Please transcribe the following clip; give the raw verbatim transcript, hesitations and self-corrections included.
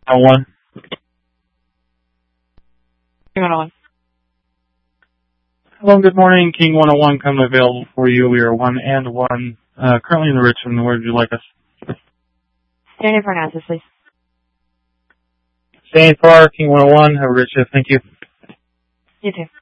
one. King one oh one. Hello, good morning. King one oh one coming available for you. We are one and one. Uh, currently in the Richmond. Where would you like us? Standing for analysis, please. Staying far, King one oh one. Have a great shift. Thank you. You too.